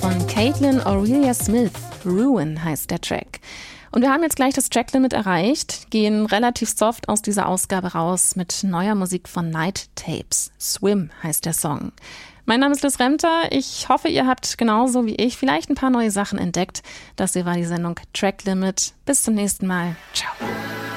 Von Caitlin Aurelia Smith. Ruin heißt der Track. Und wir haben jetzt gleich das Tracklimit erreicht, gehen relativ soft aus dieser Ausgabe raus mit neuer Musik von Night Tapes. Swim heißt der Song. Mein Name ist Liz Remter. Ich hoffe, ihr habt genauso wie ich vielleicht ein paar neue Sachen entdeckt. Das hier war die Sendung Tracklimit. Bis zum nächsten Mal. Ciao.